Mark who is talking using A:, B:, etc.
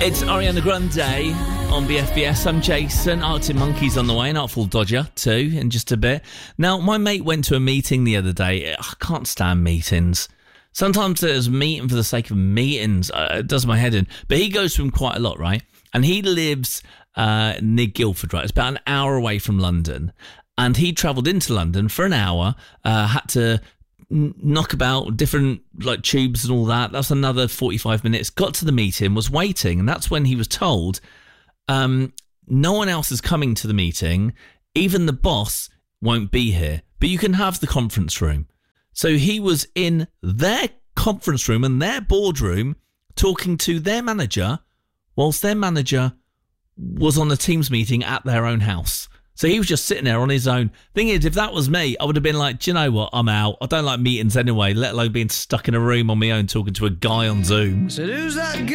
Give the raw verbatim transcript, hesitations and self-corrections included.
A: It's Ariana Grande on B F B S. I'm Jason. Arctic Monkeys on the way, and Artful Dodger too in just a bit. Now, my mate went to a meeting the other day. I can't stand meetings. Sometimes there's a meeting for the sake of meetings. Uh, it does my head in. But he goes to them quite a lot, right? And he lives uh, near Guildford, right? It's about an hour away from London. And he travelled into London for an hour, uh, had to knock about different like tubes and all that. That's another forty-five minutes. Got to the meeting, was waiting, and that's when he was told um, no one else is coming to the meeting. Even the boss won't be here, but you can have the conference room. So he was in their conference room and their boardroom talking to their manager whilst their manager was on a Teams meeting at their own house. So he was just sitting there on his own. Thing is, if that was me, I would have been like, do you know what? I'm out. I don't like meetings anyway, let alone being stuck in a room on my own talking to a guy on Zoom.
B: So who's that